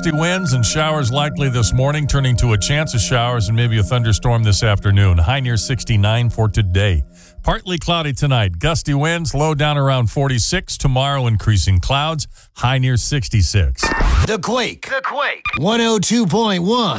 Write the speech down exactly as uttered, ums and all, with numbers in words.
Gusty winds and showers likely this morning, turning to a chance of showers and maybe a thunderstorm this afternoon. High near sixty-nine for today. Partly cloudy tonight. Gusty winds, low down around forty-six. Tomorrow, increasing clouds. High near sixty-six. The Quake. The Quake. one oh two point one.